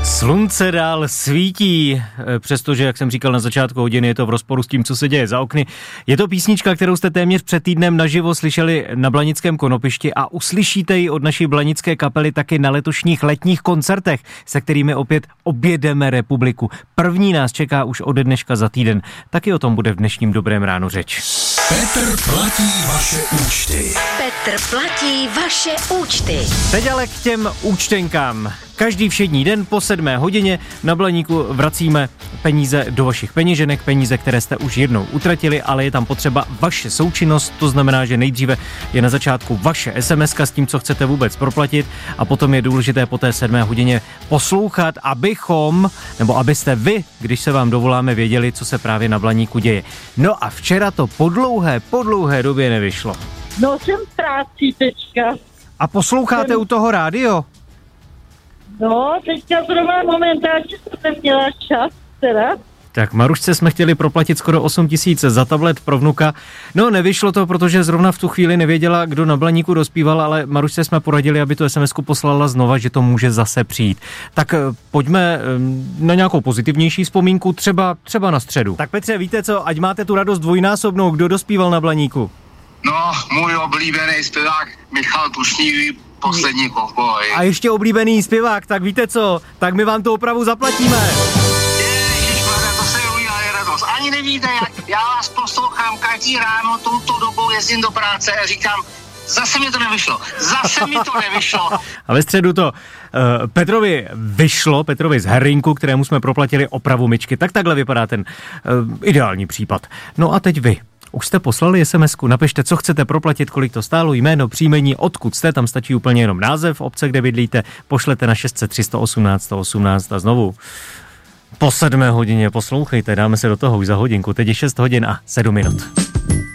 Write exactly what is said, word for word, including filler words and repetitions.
Slunce dál svítí, přestože, jak jsem říkal na začátku hodiny, je to v rozporu s tím, co se děje za okny. Je to písnička, kterou jste téměř před týdnem naživo slyšeli na Blanickém konopišti a uslyšíte ji od naší blanické kapely taky na letošních letních koncertech, se kterými opět objedeme republiku. První nás čeká už ode dneška za týden. Taky o tom bude v dnešním Dobrém ráno řeč. Petr platí vaše účty. Petr platí vaše účty. Teď ale k těm účtenkám. Každý všední den po sedmé hodině na Blaníku vracíme peníze do vašich peněženek, peníze, které jste už jednou utratili, ale je tam potřeba vaše součinnost, to znamená, že nejdříve je na začátku vaše es em eska s tím, co chcete vůbec proplatit a potom je důležité po té sedmé hodině poslouchat, abychom, nebo abyste vy, když se vám dovoláme, věděli, co se právě na Blaníku děje. No a včera to po dlouhé, po dlouhé době nevyšlo. No jsem v práci teďka. A posloucháte jsem... u toho rádio? No, teďka zrovna momentálně jsem neměla čas, teda. Tak Marušce jsme chtěli proplatit skoro osm tisíc za tablet pro vnuka. No, nevyšlo to, protože zrovna v tu chvíli nevěděla, kdo na Blaníku dospíval, ale Marušce jsme poradili, aby tu es em esku poslala znova, že to může zase přijít. Tak pojďme na nějakou pozitivnější vzpomínku, třeba, třeba na středu. Tak Petře, víte co, ať máte tu radost dvojnásobnou, kdo dospíval na Blaníku? No, můj oblíbený zpěvák Michal Tučný, Poslední kovboj. A ještě oblíbený zpěvák, tak víte co, tak my vám to opravu zaplatíme. Ježišmarja, to se udělá radost. Ani nevíte, jak já vás poslouchám každý ráno, touto dobou jezdím do práce a říkám, zase mi to nevyšlo, zase mi to nevyšlo. A ve středu to uh, Petrovi vyšlo, Petrovi z Herrinku, kterému jsme proplatili opravu myčky. Tak takhle vypadá ten uh, ideální případ. No a teď vy. Už jste poslali es em esku, napište, co chcete proplatit, kolik to stálo, jméno, příjmení, odkud jste, tam stačí úplně jenom název obce, kde bydlíte, pošlete na šest set tři sto osmnáct sto osmnáct a znovu po sedmé hodině poslouchejte, dáme se do toho už za hodinku, teď je šest hodin a sedm minut.